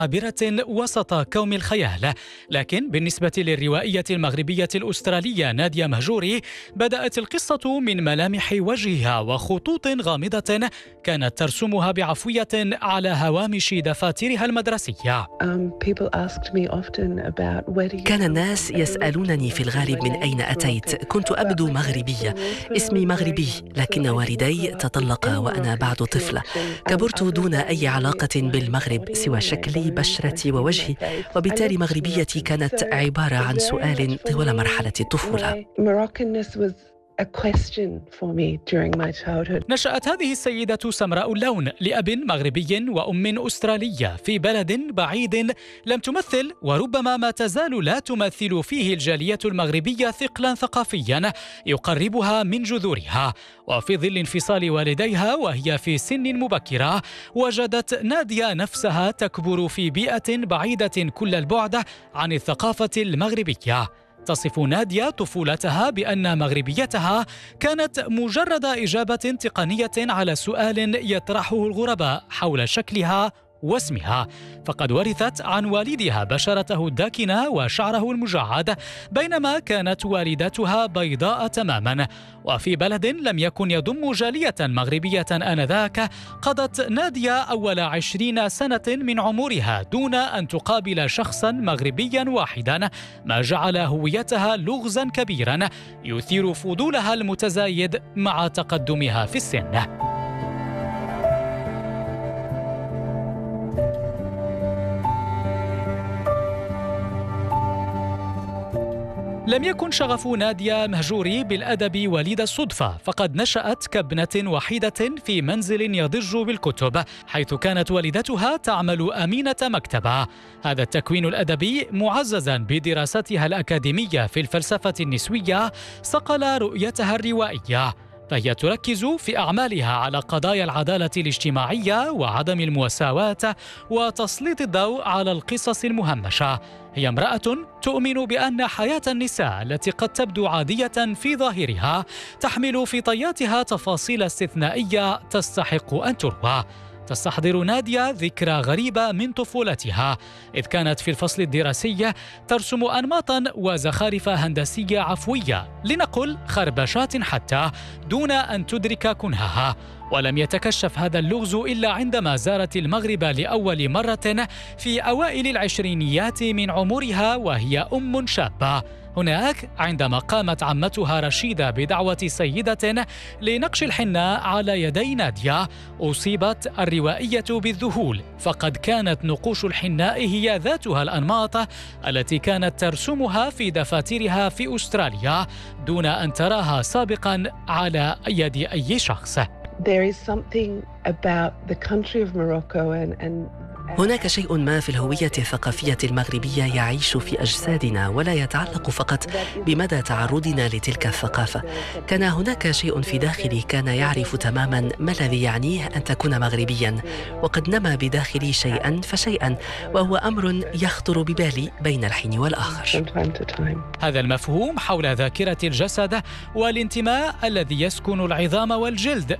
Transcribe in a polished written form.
عابرة وسط كوم الخيال. لكن بالنسبة للروائية المغربية الأسترالية نادية مهجوري، بدأت القصة من ملامح وجهها وخطوط غامضة كانت ترسمها بعفوية على هوامش دفاترها المدرسية. كان الناس يسألونني في الغالب من أين أتيت. كنت أبدو مغربية، اسمي مغربي، لكن والدي تطلقا وأنا بعد طفلة. كبرت دون أي علاقة بالمغرب سوى شكلي، بشرتي ووجهي، وبالتالي مغربيتي كانت عبارة عن سؤال طوال مرحلة الطفولة. نشأت هذه السيدة سمراء اللون لأب مغربي وأم أسترالية في بلد بعيد لم تمثل وربما ما تزال لا تمثل فيه الجالية المغربية ثقلا ثقافيا يقربها من جذورها. وفي ظل انفصال والديها وهي في سن مبكرة، وجدت نادية نفسها تكبر في بيئة بعيدة كل البعد عن الثقافة المغربية. تصف نادية طفولتها بأن مغربيتها كانت مجرد إجابة تقنية على سؤال يطرحه الغرباء حول شكلها واسمها، فقد ورثت عن والدها بشرته الداكنة وشعره المجعد، بينما كانت والدتها بيضاء تماما. وفي بلد لم يكن يضم جالية مغربية آنذاك، قضت نادية أول 20 سنة من عمرها دون أن تقابل شخصا مغربيا واحدا، ما جعل هويتها لغزا كبيرا يثير فضولها المتزايد مع تقدمها في السن. لم يكن شغف نادية مهجوري بالأدب وليد الصدفة، فقد نشأت كابنة وحيدة في منزل يضج بالكتب، حيث كانت والدتها تعمل أمينة مكتبة. هذا التكوين الأدبي معززا بدراستها الأكاديمية في الفلسفة النسوية صقل رؤيتها الروائية، فهي تركز في أعمالها على قضايا العدالة الاجتماعية وعدم المساواة وتسليط الضوء على القصص المهمشة. هي امرأة تؤمن بأن حياة النساء التي قد تبدو عادية في ظاهرها تحمل في طياتها تفاصيل استثنائية تستحق أن تروى. تستحضر نادية ذكرى غريبة من طفولتها، إذ كانت في الفصل الدراسي ترسم أنماطا وزخارف هندسية عفوية، لنقل خربشات حتى، دون أن تدرك كنهها. ولم يتكشف هذا اللغز إلا عندما زارت المغرب لأول مرة في أوائل العشرينيات من عمرها وهي أم شابة. هناك عندما قامت عمتها رشيدة بدعوة سيدة لنقش الحناء على يدي نادية، أصيبت الروائية بالذهول، فقد كانت نقوش الحناء هي ذاتها الأنماط التي كانت ترسمها في دفاترها في أستراليا دون أن تراها سابقا على يد أي شخص. هناك شيء ما في الهوية الثقافية المغربية يعيش في أجسادنا ولا يتعلق فقط بمدى تعرضنا لتلك الثقافة. كان هناك شيء في داخلي كان يعرف تماما ما الذي يعنيه أن تكون مغربيا، وقد نما بداخلي شيئا فشيئا، وهو أمر يخطر ببالي بين الحين والآخر. هذا المفهوم حول ذاكرة الجسد والانتماء الذي يسكن العظام والجلد